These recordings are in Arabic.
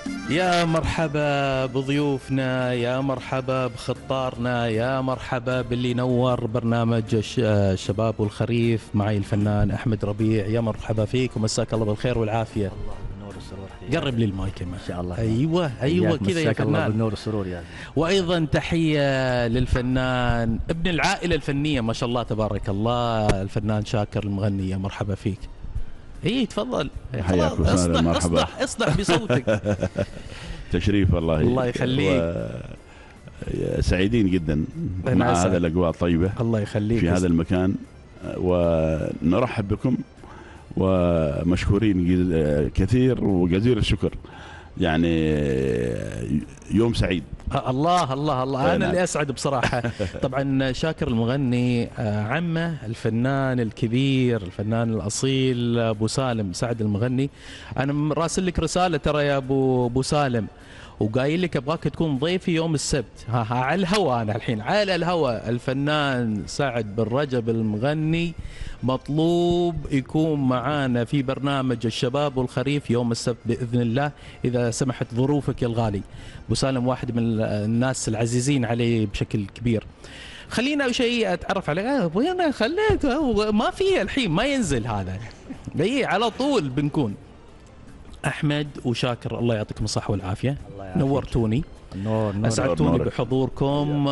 يا مرحبا بضيوفنا، يا مرحبا بخطارنا، يا مرحبا باللي نور برنامج الشباب والخريف. معي الفنان أحمد ربيع. يا مرحبا فيك ومساك الله بالخير والعافية. الله بالنور والسرور. قرب لي المايك ان شاء الله. ايوه كذا يا مساك الله فنان. بالنور والسرور يا وايضا تحيه للفنان ابن العائله الفنيه ما شاء الله تبارك الله، الفنان شاكر المغني. يا مرحبا فيك. اي تفضل. حياك وسهلا. مرحبا. اصدح بصوتك. تشريف. الله يخليك. سعيدين جدا مع هذا الاجواء الطيبه. الله يخليك في هذا المكان، ونرحب بكم ومشكورين كثير وجزيل الشكر. يعني يوم سعيد. الله الله الله. أنا اللي أسعد بصراحة. طبعا شاكر المغني عمه الفنان الكبير الفنان الأصيل أبو سالم سعد المغني. أنا راسل لك رسالة ترى يا أبو سالم، وقايل لك ابغاك تكون ضيفي يوم السبت. على الهوا، انا الحين على الهوا. الفنان سعد بن رجب المغني مطلوب يكون معانا في برنامج الشباب والخريف يوم السبت باذن الله، اذا سمحت ظروفك يا الغالي. ابو سالم واحد من الناس العزيزين علي بشكل كبير. خلينا اول شيء اتعرف عليه. وين خليته؟ ما فيه الحين، ما ينزل هذا. اي على طول بنكون أحمد وشاكر. الله يعطيكم الصحة والعافية. نورتوني. نور أسعدتوني بحضوركم.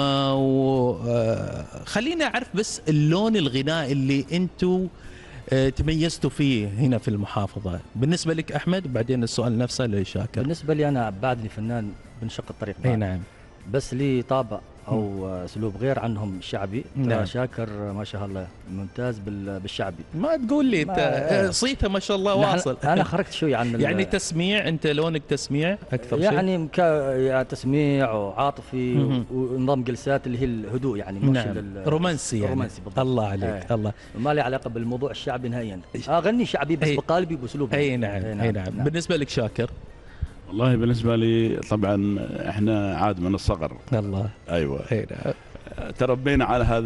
خلينا أعرف بس اللون الغنائي اللي أنتوا تميزتوا فيه هنا في المحافظة بالنسبة لك أحمد، وبعدين السؤال نفسه لشاكر. بالنسبة لي أنا بعدني فنان بنشق الطريق. أي نعم. بس لي طابع أو أسلوب غير عنهم الشعبي. نعم. شاكر ما شاء الله ممتاز بالشعبي. ما تقول لي أنت صيته ما شاء الله واصل. أنا خرجت شوي عن يعني تسميع. أنت لونك تسميع أكثر شيء. يعني تسميع وعاطفي ونظام جلسات اللي هي الهدوء، يعني مش نعم. رومانسي يعني. رومانسي بالضبط. الله عليك. الله. ما لي علاقة بالموضوع الشعبي نهائيا. أغني شعبي بس بقالبي وبأسلوبي. أي نعم. أي نعم. بالنسبة لك شاكر؟ والله بالنسبة لي طبعا احنا عاد من الصغر. الله. ايوه. نعم. تربينا على هذا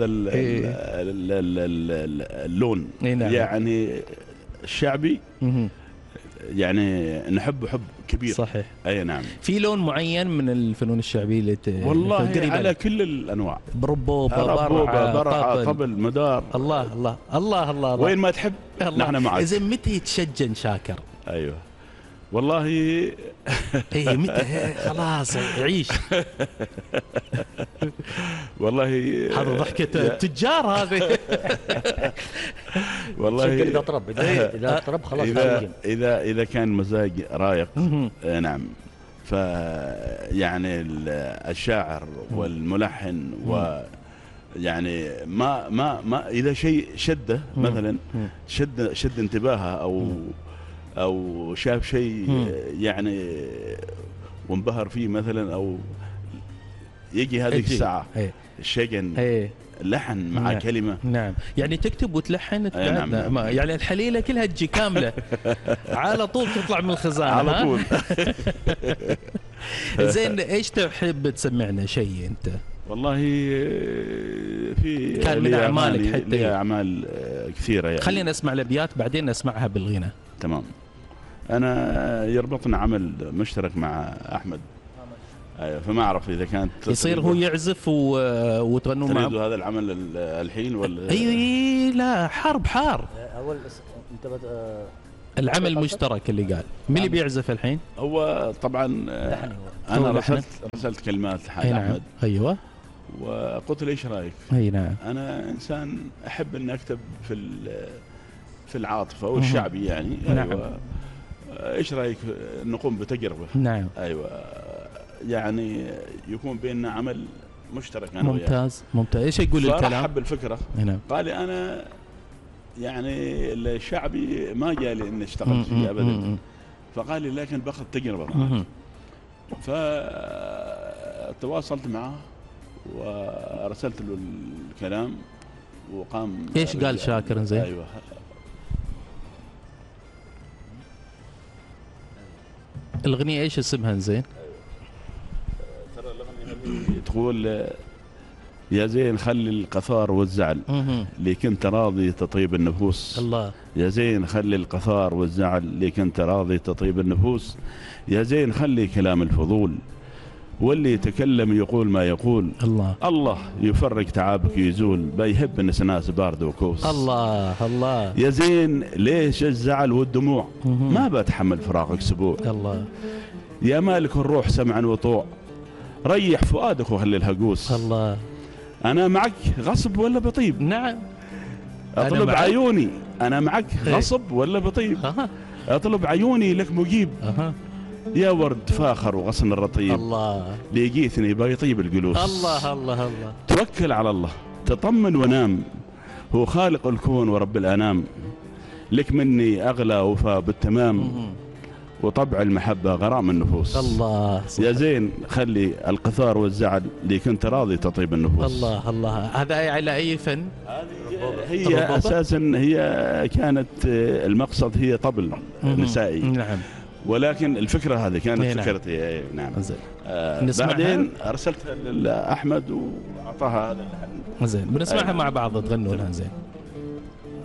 اللون. نعم. يعني الشعبي يعني نحبه حب كبير. صحيح. اي نعم. في لون معين من الفنون الشعبية اللي والله على كل الانواع. بربوبة برعة طبل مدار. الله الله الله الله. وين ما تحب نحن معك. إذا متى يتشجن شاكر؟ ايوه والله. ايه متى خلاص عيش. والله هذا ضحكة التجار هذه. والله اذا طرب خلاص. اذا كان مزاج رايق. نعم. فيعني الشاعر والملحن يعني ما اذا شيء شده مثلا شد انتباهه او شاف شيء يعني وانبهر فيه مثلا، او يجي هذه الساعة الشجن لحن مع نعم. كلمة. نعم. يعني تكتب وتلحن. نعم. يعني الحليلة كلها تجي كاملة. على طول تطلع من الخزانة على طول. زين ايش تحب تسمعنا شيء انت؟ والله في كان من اعمالك حتى لي اعمال كثيرة يعني. خلينا نسمع الابيات بعدين نسمعها بالغنى. تمام. أنا يربطنا عمل مشترك مع أحمد. أيوة. فما أعرف إذا كانت يصير هو يعزف وتغنوا معه. تريدوا هذا العمل الحين ولا؟ أيوة. لا حار. أول أنت العمل المشترك اللي قال مين اللي بيعزف الحين؟ هو طبعا أنا رسلت كلمات لحال أحمد. أيوة. وقلت له إيش رأيك؟ أي نعم. أنا إنسان أحب إني أكتب في العاطفة والشعبي يعني. نعم. أيوة. ايش رايك نقوم بتجربه؟ نعم. ايوه. يعني يكون بيننا عمل مشترك. انا ممتاز. ممتاز. ايش يقول الكلام؟ حب الفكره. نعم. قال لي انا يعني الشعبي ما جالي اني اشتغلت فيه ابدا. فقال لي لكن باخذ تجربه معك. فتواصلت معه وارسلت له الكلام وقام. ايش قال شاكر؟ زين. ايوه. الأغنية إيش اسمها زين؟ ترى الأغنية هذه تقول يا زين خلي القثار والزعل اللي كنت راضي تطيب النفوس. الله. يا زين خلي القثار والزعل اللي كنت راضي تطيب النفوس. يا زين خلي كلام الفضول واللي يتكلم يقول ما يقول. الله. الله يفرق تعابك يزول بيحب الناس بارد وكوس. الله الله. يا زين ليش الزعل والدموع ما بتحمل فراقك اسبوع. الله. يا مالك الروح سمعا وطوع ريح فؤادك وخلي الهجوس. الله. انا معك غصب ولا بطيب؟ نعم. اطلب عيوني انا معك غصب ولا بطيب؟ اطلب عيوني لك مجيب. يا ورد فاخر وغصن الرطيب. الله. ليقيتني بيطيب الجلوس. الله الله الله. توكل على الله تطمن ونام هو خالق الكون ورب الانام. لك مني اغلى وفا بالتمام وطبع المحبة غرام النفوس. الله. يا زين خلي القثار والزعل اللي كنت راضي تطيب النفوس. الله الله. هذا على أي فن؟ هي أساسا هي كانت المقصد هي طبل نسائي. نعم. ولكن الفكرة هذه كانت فكرتي. نعم. زين. بعدين أرسلتها لأحمد وأعطاها هذا اللحن. زين بنسمعها مع بعض تغنوا لها. زين.